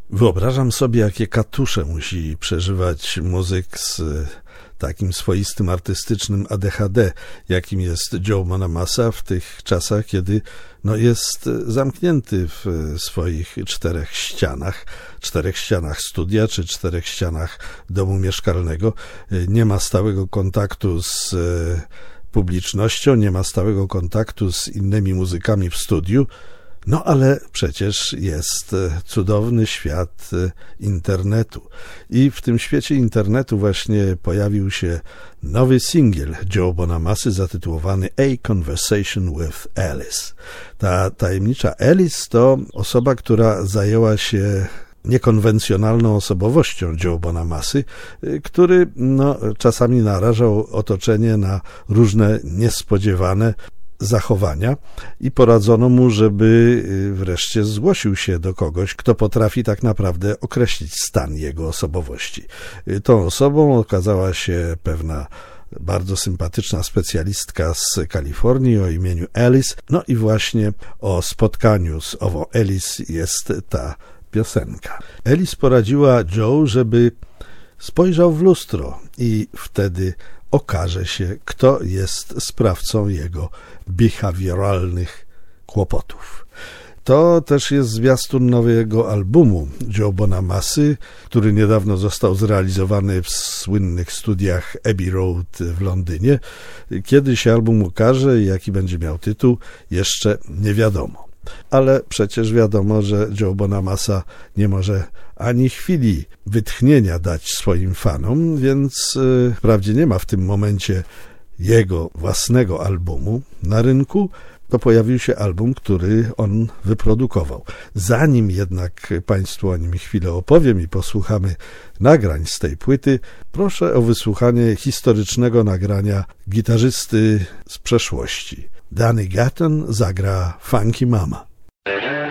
Wyobrażam sobie, jakie katusze musi przeżywać muzyk z takim swoistym artystycznym ADHD, jakim jest Joe Bonamassa w tych czasach, kiedy jest zamknięty w swoich czterech ścianach studia czy czterech ścianach domu mieszkalnego. Nie ma stałego kontaktu z publicznością, nie ma stałego kontaktu z innymi muzykami w studiu. Ale przecież jest cudowny świat internetu. I w tym świecie internetu właśnie pojawił się nowy singiel Joe Bonamassy zatytułowany A Conversation with Alice. Ta tajemnicza Alice to osoba, która zajęła się niekonwencjonalną osobowością Joe Bonamassy, który czasami narażał otoczenie na różne niespodziewane zachowania i poradzono mu, żeby wreszcie zgłosił się do kogoś, kto potrafi tak naprawdę określić stan jego osobowości. Tą osobą okazała się pewna bardzo sympatyczna specjalistka z Kalifornii o imieniu Alice. I właśnie o spotkaniu z ową Alice jest ta piosenka. Alice poradziła Joe, żeby spojrzał w lustro i wtedy okaże się, kto jest sprawcą jego behawioralnych kłopotów. To też jest zwiastun nowego albumu Joe Bonamassy, który niedawno został zrealizowany w słynnych studiach Abbey Road w Londynie. Kiedy się album ukaże i jaki będzie miał tytuł, jeszcze nie wiadomo. Ale przecież wiadomo, że Joe Bonamassa nie może ani chwili wytchnienia dać swoim fanom, więc wprawdzie nie ma w tym momencie jego własnego albumu na rynku, to pojawił się album, który on wyprodukował. Zanim jednak Państwu o nim chwilę opowiem i posłuchamy nagrań z tej płyty, proszę o wysłuchanie historycznego nagrania gitarzysty z przeszłości. Danny Gatton zagra Funky Mama.